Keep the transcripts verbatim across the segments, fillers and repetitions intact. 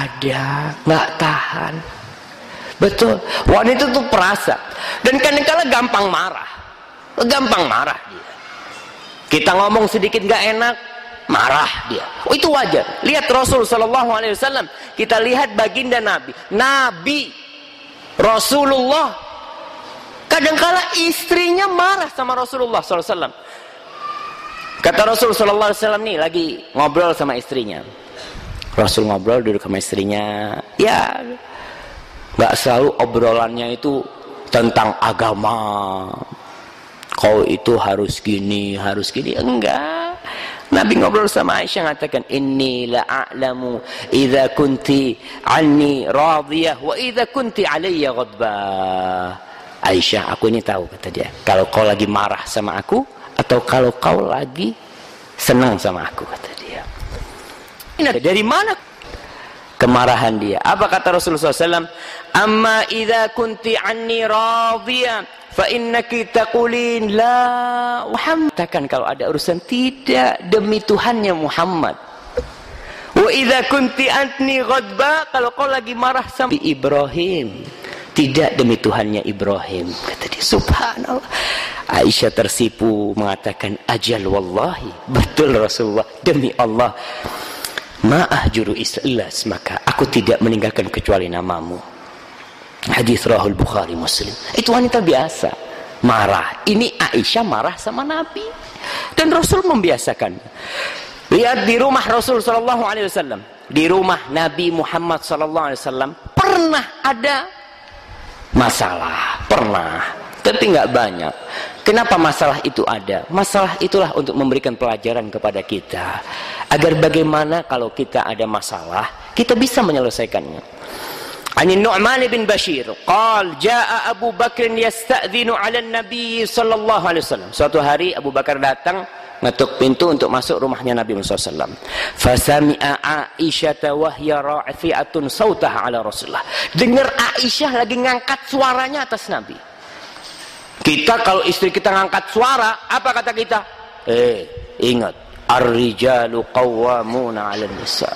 ada, nggak tahan. Betul, wanita itu perasa dan kadang-kala gampang marah, gampang marah dia. Kita ngomong sedikit nggak enak, marah dia. Oh, itu wajar. Lihat Rasul Shallallahu Alaihi Wasallam. Kita lihat baginda Nabi, Nabi Rasulullah. Kadangkala istrinya marah sama Rasulullah Shallallahu Alaihi Wasallam. Kata Rasul Shallallahu Alaihi Wasallam nih lagi ngobrol sama istrinya. Rasul ngobrol duduk sama istrinya. Ya, nggak selalu obrolannya itu tentang agama. Kau itu harus gini, harus gini. Enggak. Nabi ngobrol sama Aisyah mengatakan, inni la a'lamu idza kunti anni radiyah wa idza kunti alayya ghadbah. Aisyah, aku ini tahu, kata dia, kalau kau lagi marah sama aku atau kalau kau lagi senang sama aku, kata dia. Dari mana kemarahan dia? Apa kata Rasulullah shallallahu alaihi wasallam? Amma idza kunti anni radiyah fa innaki taqulin la Muhammad. Katakan kalau ada urusan tidak demi Tuhannya Muhammad. Wa idza kunti anni ghadba, kalau kau lagi marah sama Ibrahim, tidak demi Tuhannya Ibrahim, kata dia. Subhanallah. Aisyah tersipu mengatakan, ajal wallahi, betul Rasulullah, demi Allah, ma'ahjuru islas, maka aku tidak meninggalkan kecuali namamu. Hadis rahul Bukhari Muslim. Itu wanita biasa marah. Ini Aisyah marah sama Nabi dan Rasul membiasakan. Lihat di rumah Rasul sallallahu alaihi wasallam, di rumah Nabi Muhammad sallallahu alaihi wasallam pernah ada masalah, pernah, tapi nggak banyak. Kenapa masalah itu ada? Masalah itulah untuk memberikan pelajaran kepada kita agar bagaimana kalau kita ada masalah kita bisa menyelesaikannya. An Nu'man bin Bashir qal jaa Abu Bakr yasta'dhinu 'ala an-nabi sallallahu alaihi wasallam. Suatu hari Abu Bakar datang ngetuk pintu untuk masuk rumahnya Nabi Muhammad sallallahu alaihi wasallam. Fasami'a Aisyah wa hiya rafi'atun sautaha 'ala Rasulullah. Dengar Aisyah lagi ngangkat suaranya atas Nabi. Kita kalau istri kita ngangkat suara, apa kata kita? Eh, ingat, ar-rijalu qawwamuna 'alan nisa.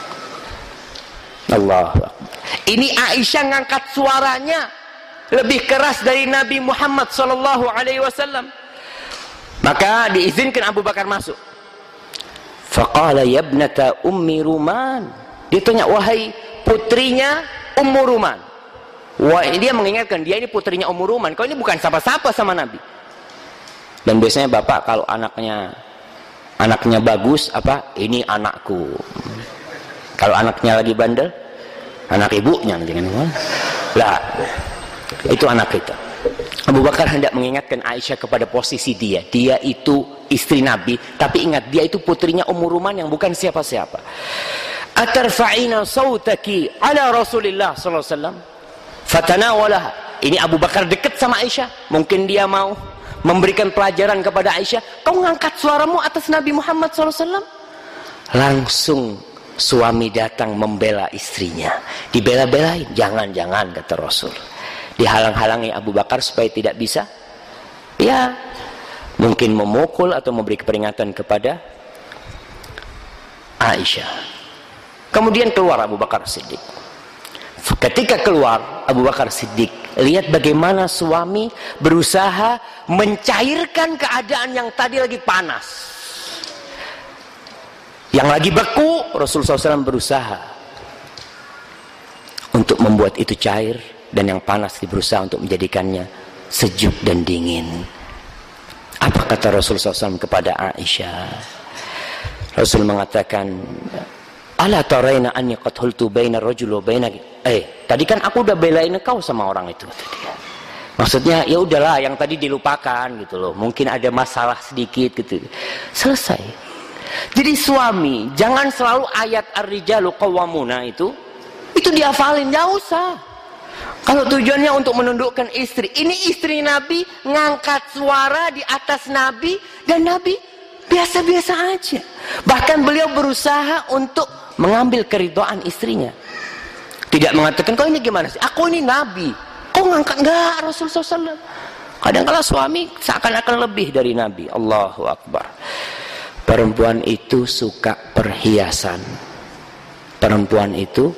Allahu Akbar. Ini Aisyah ngangkat suaranya lebih keras dari Nabi Muhammad sallallahu alaihi wasallam. Maka diizinkan Abu Bakar masuk. Faqala ya ibnata ummi Ruman. Dia tanya, wahai putrinya Ummu Ruman. Wah, dia mengingatkan dia ini putrinya Ummu Ruman. Kau ini bukan sapa-sapa sama Nabi. Dan biasanya bapak kalau anaknya anaknya bagus, apa? Ini anakku. Kalau anaknya lagi bandel, anak ibunya nanti kan. Lah, itu anak kita. Abu Bakar hendak mengingatkan Aisyah kepada posisi dia. Dia itu istri Nabi, tapi ingat dia itu putrinya Ummu Ruman yang bukan siapa-siapa. Atarfa'ina sautaki ala Rasulillah sallallahu alaihi wasallam fatanawalaha. Ini Abu Bakar dekat sama Aisyah, mungkin dia mau memberikan pelajaran kepada Aisyah. Kau ngangkat suaramu atas Nabi Muhammad sallallahu alaihi wasallam. Langsung suami datang membela istrinya, dibela-belain. Jangan-jangan, kata Rasul, dihalang-halangi Abu Bakar supaya tidak bisa, ya mungkin memukul atau memberi peringatan kepada Aisyah. Kemudian keluar Abu Bakar Siddiq. Ketika keluar Abu Bakar Siddiq, lihat bagaimana suami berusaha mencairkan keadaan yang tadi lagi panas, yang lagi beku. Rasulullah shallallahu alaihi wasallam berusaha untuk membuat itu cair, dan yang panas berusaha untuk menjadikannya sejuk dan dingin. Apa kata Rasulullah shallallahu alaihi wasallam kepada Aisyah? Rasul mengatakan, ala taraina anni qad hultu baina rajul wa baina, eh tadi kan aku udah belain kau sama orang itu, kata dia. Maksudnya ya udahlah, yang tadi dilupakan gitu loh, mungkin ada masalah sedikit gitu, selesai. Jadi suami jangan selalu ayat ar-rijalu qawwamuna itu itu dihafalin, enggak usah. Kalau tujuannya untuk menundukkan istri, ini istri Nabi ngangkat suara di atas Nabi, dan Nabi biasa-biasa aja. Bahkan beliau berusaha untuk mengambil keridhaan istrinya. Tidak mengatakan, kau ini gimana sih? Aku ini Nabi. Kau ngangkat, enggak, Rasulullah shallallahu alaihi wasallam. Kadang-kadang suami seakan-akan lebih dari Nabi. Allahu Akbar. Perempuan itu suka perhiasan. Perempuan itu